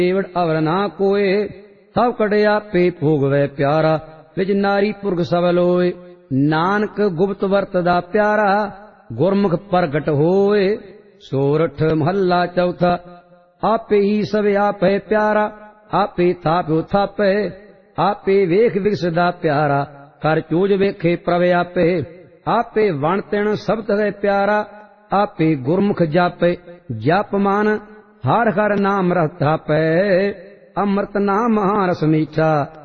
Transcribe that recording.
ਕੇਵੜ ਅਵਰ ਨਾ ਕੋਏ, ਸਭ ਕੜੇ ਆਪੇ ਭੋਗਵੈ ਪਿਆਰਾ, ਵਿਚ ਨਾਰੀ ਪੁਰਖ ਸਭ ਲੋਏ। ਨਾਨਕ ਗੁਪਤ ਵਰਤਦਾ ਪਿਆਰਾ, ਗੁਰਮੁਖ ਪ੍ਰਗਟ ਹੋਏ। ਸੋਰਠ ਮਹੱਲਾ ਚੌਥਾ। ਆਪੇ ਹੀ ਸਭ ਆਪੇ ਪਿਆਰਾ, ਆਪੇ ਥਾਪਿਓ ਥਾਪੈ। ਆਪੇ ਵੇਖ ਵਿਗਸਦਾ ਪਿਆਰਾ, ਕਰ ਚੂਜ ਵੇਖੇ ਪ੍ਰਭ ਆਪੇ। ਆਪੇ ਵਣ ਤਿਣ ਸਬਦ ਹੈ ਪਿਆਰਾ, ਆਪੇ ਗੁਰਮੁਖ ਜਾਪੇ। ਜਪ ਮਨ ਹਰ ਹਰ ਨਾਮ ਰਸ ਥਾਪੈ, ਅੰਮ੍ਰਿਤ ਨਾਮ ਮਹਾਰਸ ਮੀਠਾ।